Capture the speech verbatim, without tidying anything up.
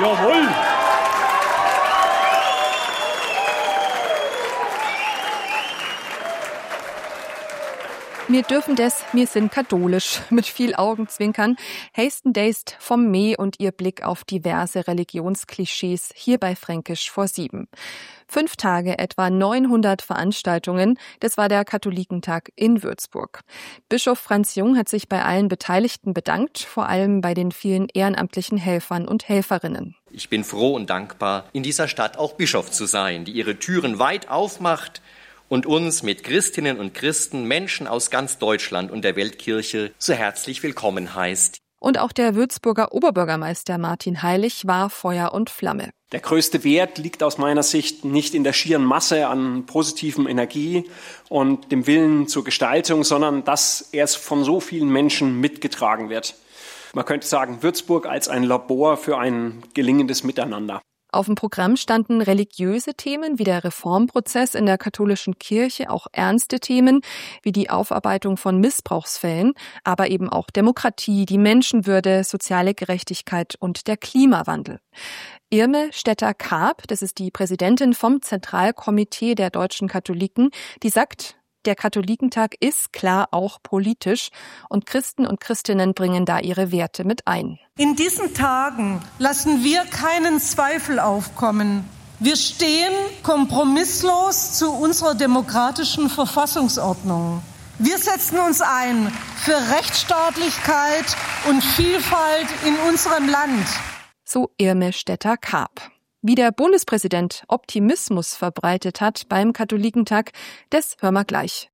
Jawohl! Wir dürfen das, wir sind katholisch, mit viel Augenzwinkern, heisten deist vom Mee und ihr Blick auf diverse Religionsklischees hier bei Fränkisch vor sieben. Fünf Tage, etwa neunhundert Veranstaltungen, das war der Katholikentag in Würzburg. Bischof Franz Jung hat sich bei allen Beteiligten bedankt, vor allem bei den vielen ehrenamtlichen Helfern und Helferinnen. Ich bin froh und dankbar, in dieser Stadt auch Bischof zu sein, die ihre Türen weit aufmacht und uns mit Christinnen und Christen, Menschen aus ganz Deutschland und der Weltkirche so herzlich willkommen heißt. Und auch der Würzburger Oberbürgermeister Martin Heilig war Feuer und Flamme. Der größte Wert liegt aus meiner Sicht nicht in der schieren Masse an positiven Energie und dem Willen zur Gestaltung, sondern dass er von so vielen Menschen mitgetragen wird. Man könnte sagen, Würzburg als ein Labor für ein gelingendes Miteinander. Auf dem Programm standen religiöse Themen wie der Reformprozess in der katholischen Kirche, auch ernste Themen wie die Aufarbeitung von Missbrauchsfällen, aber eben auch Demokratie, die Menschenwürde, soziale Gerechtigkeit und der Klimawandel. Irme Stetter-Karp, das ist die Präsidentin vom Zentralkomitee der deutschen Katholiken, die sagt, der Katholikentag ist klar auch politisch und Christen und Christinnen bringen da ihre Werte mit ein. In diesen Tagen lassen wir keinen Zweifel aufkommen. Wir stehen kompromisslos zu unserer demokratischen Verfassungsordnung. Wir setzen uns ein für Rechtsstaatlichkeit und Vielfalt in unserem Land. So Irme Stetter-Karp. Wie der Bundespräsident Optimismus verbreitet hat beim Katholikentag, das hören wir gleich.